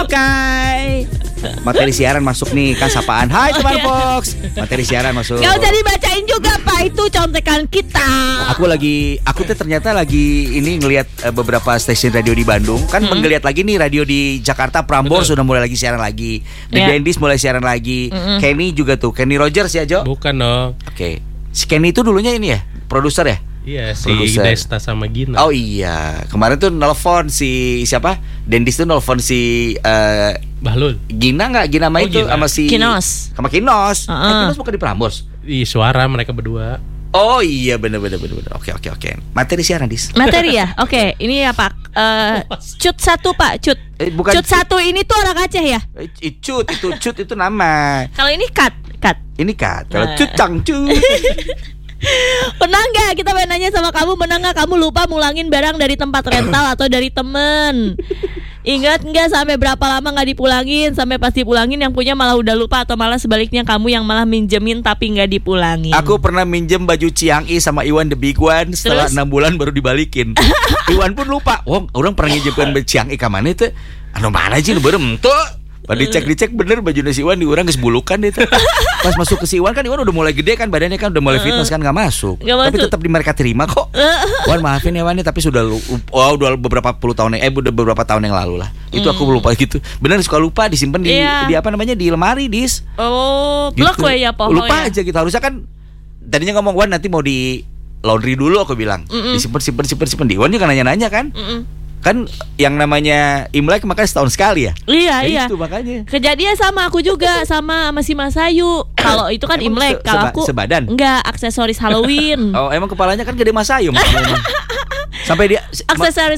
Oke. Materi siaran masuk nih, kan sapaan. Hai teman Fox. Materi siaran masuk. Gak usah dibacain juga Pak, itu contekan kita. Aku tuh ternyata lagi ini ngelihat beberapa stasiun radio di Bandung. Kan menggeliat lagi nih radio di Jakarta, Prambors sudah mulai lagi siaran lagi. The Dandies mulai siaran lagi. Kenny juga tuh, Kenny Rogers ya Jo? Bukan dong. Oke. Si Kenny itu dulunya ini ya, produser ya? Iya, si Desta sama Gina. Oh iya, kemarin tuh nelfon si siapa? Dendis tuh nelfon si Bahlul. Gina nggak? Gina sama itu sama si Kinos. Sama Kinos. Kinos bukan di Prambors. Di suara mereka berdua. Oh iya, bener. Oke. Materi siaran Dis. Materi ya? Oke, ini ya Pak. Cut 1 Pak, Cut. Bukan Cut 1 ini tuh orang Aceh ya? Cut itu nama. Kalau ini cut. Ini Cut. Kalau Cut Cangcut. Pernah nggak kita pengen nanya sama kamu, pernah nggak kamu lupa mulangin barang dari tempat rental atau dari temen? Ingat nggak sampai berapa lama nggak dipulangin, sampai pas dipulangin yang punya malah udah lupa, atau malah sebaliknya kamu yang malah minjemin tapi nggak dipulangin? Aku pernah minjem baju Ciang'i sama Iwan the Big One, setelah 6 bulan baru dibalikin. Iwan pun lupa. Orang pernah nginjemkan baju Ciang'i ke mana itu? Anu mana sih lu berem tuh? Pas dicek bener baju si Iwan diurang gesbulukan itu. Pas masuk ke si Iwan kan Iwan udah mulai gede kan, badannya kan udah mulai fitness kan, nggak masuk. Tapi tetap di mereka terima kok. Wan maafin ya Wan, tapi sudah udah beberapa tahun yang lalu lah. Itu aku lupa gitu. Bener suka lupa, disimpan di apa namanya, di lemari Dis. Oh, gitu. blok ya pokoknya. Lupa aja gitu. Harusnya kan tadinya ngomong Wan nanti mau di laundry dulu, aku bilang. Disimpan di Wan juga nanya-nanya kan. Kan yang namanya Imlek makanya setahun sekali ya. Iya. Itu makanya. Kejadian sama aku juga, sama si Mas Ayu. Kalau itu kan Imlek, kalau aku sebadan. Enggak, aksesoris Halloween. Oh, emang kepalanya kan gede Mas Ayu. Sampai dia aksesoris